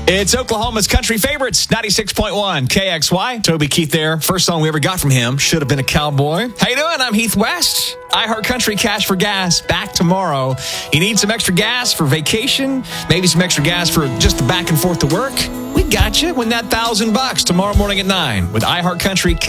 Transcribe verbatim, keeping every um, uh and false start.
It's Oklahoma's country favorites, ninety-six point one K X Y. Toby Keith there. First song we ever got from him, Should Have Been a Cowboy. How you doing? I'm Heath West. iHeart Country Cash for Gas, back tomorrow. You need some extra gas for vacation, maybe some extra gas for just the back and forth to work? We got you. Win that thousand bucks tomorrow morning at nine with iHeart Country